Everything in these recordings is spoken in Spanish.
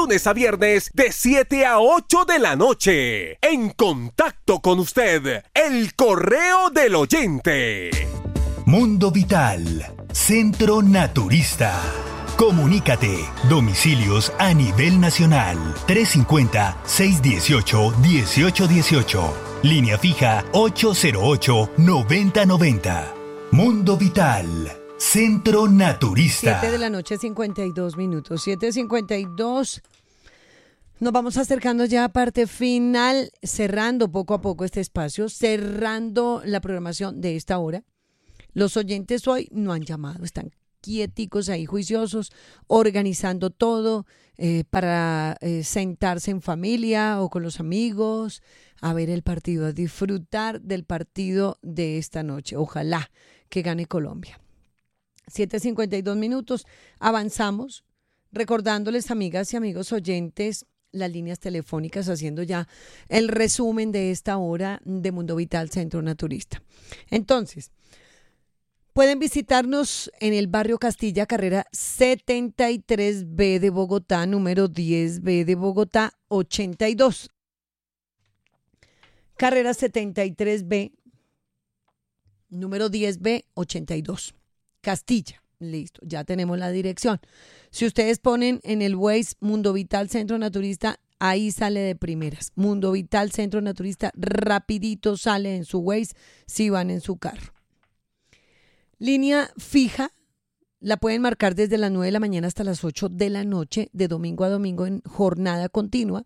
lunes a viernes de 7 a 8 de la noche. En contacto con usted, el correo del oyente. Mundo Vital, Centro Naturista. Comunícate. Domicilios a nivel nacional. 350-618-1818. Línea fija 808-9090. Mundo Vital, Centro Naturista. 7 de la noche, 52 minutos. 7:52. Nos vamos acercando ya a parte final, cerrando poco a poco este espacio, cerrando la programación de esta hora. Los oyentes hoy no han llamado, están quieticos ahí, juiciosos, organizando todo para sentarse en familia o con los amigos, a ver el partido, a disfrutar del partido de esta noche. Ojalá que gane Colombia. 7:52 minutos, avanzamos, recordándoles, amigas y amigos oyentes, las líneas telefónicas, haciendo ya el resumen de esta hora de Mundo Vital Centro Naturista. Entonces, pueden visitarnos en el barrio Castilla, carrera 73B de Bogotá, número 10B de Bogotá, 82. Carrera 73B, número 10B, 82. Castilla, listo, ya tenemos la dirección. Si ustedes ponen en el Waze Mundo Vital Centro Naturista, ahí sale de primeras. Mundo Vital Centro Naturista, rapidito sale en su Waze si van en su carro. Línea fija, la pueden marcar desde las 9 de la mañana hasta las 8 de la noche, de domingo a domingo en jornada continua.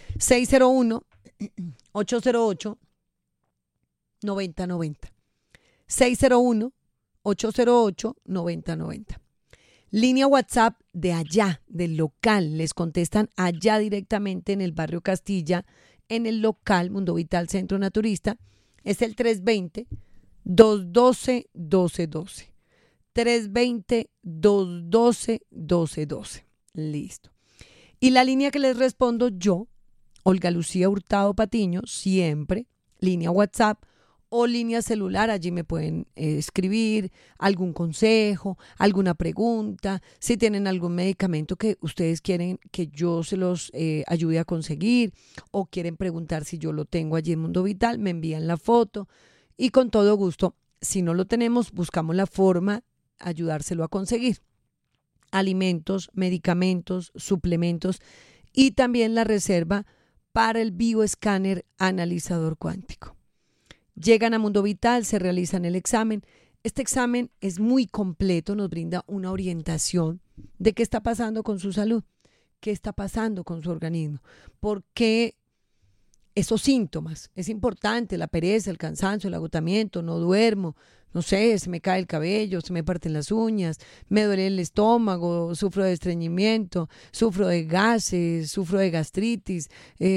601-808-9090. 601-808-9090. Línea WhatsApp de allá, del local. Les contestan allá directamente en el barrio Castilla, en el local Mundo Vital Centro Naturista. Es el 320-212-1212. 320-212-1212. Listo. Y la línea que les respondo yo, Olga Lucía Hurtado Patiño, siempre, línea WhatsApp o línea celular, allí me pueden escribir algún consejo, alguna pregunta, si tienen algún medicamento que ustedes quieren que yo se los ayude a conseguir o quieren preguntar si yo lo tengo allí en Mundo Vital, me envían la foto y con todo gusto, si no lo tenemos, buscamos la forma ayudárselo a conseguir. Alimentos, medicamentos, suplementos y también la reserva para el bioescáner analizador cuántico. Llegan a Mundo Vital, se realizan el examen. Este examen es muy completo, nos brinda una orientación de qué está pasando con su salud, qué está pasando con su organismo, por qué esos síntomas. Es importante, la pereza, el cansancio, el agotamiento, no duermo, no sé, se me cae el cabello, se me parten las uñas, me duele el estómago, sufro de estreñimiento, sufro de gases, sufro de gastritis,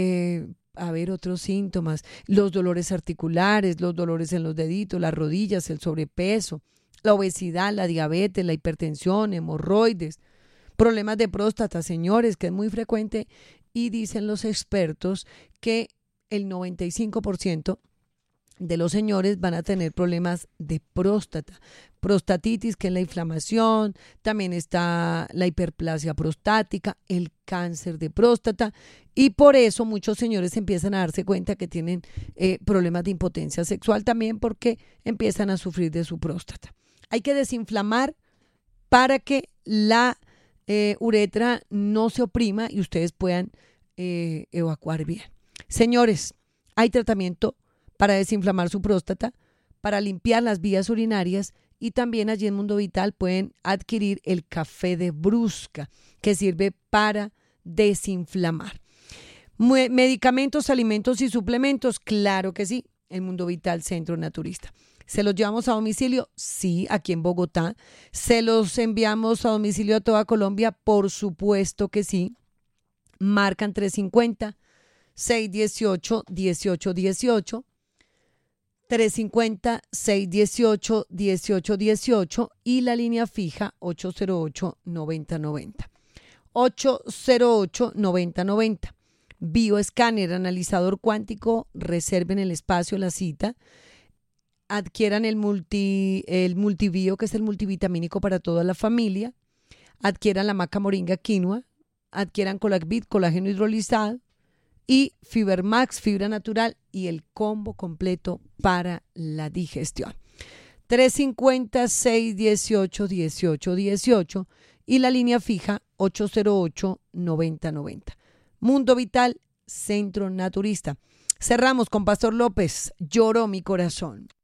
otros síntomas, los dolores articulares, los dolores en los deditos, las rodillas, el sobrepeso, la obesidad, la diabetes, la hipertensión, hemorroides, problemas de próstata, señores, que es muy frecuente y dicen los expertos que el 95% de los señores van a tener problemas de próstata, prostatitis, que es la inflamación, también está la hiperplasia prostática, el cáncer de próstata, y por eso muchos señores empiezan a darse cuenta que tienen problemas de impotencia sexual también porque empiezan a sufrir de su próstata. Hay que desinflamar para que la uretra no se oprima y ustedes puedan evacuar bien. Señores, hay tratamiento para desinflamar su próstata, para limpiar las vías urinarias y también allí en Mundo Vital pueden adquirir el café de Brusca que sirve para desinflamar. Medicamentos, alimentos y suplementos, claro que sí, en Mundo Vital Centro Naturista. ¿Se los llevamos a domicilio? Sí, aquí en Bogotá. ¿Se los enviamos a domicilio a toda Colombia? Por supuesto que sí. Marcan 350-618-1818. 350-618-1818 y la línea fija 808-9090. 808-9090. Bioescáner, analizador cuántico, reserven el espacio, la cita. Adquieran el multibio, que es el multivitamínico para toda la familia. Adquieran la maca moringa quinoa, adquieran Colacvit, colágeno hidrolizado, y Fibermax, fibra natural, y el combo completo para la digestión. 350-618-1818 y la línea fija 808-9090. Mundo Vital, Centro Naturista. Cerramos con Pastor López, Lloró mi corazón.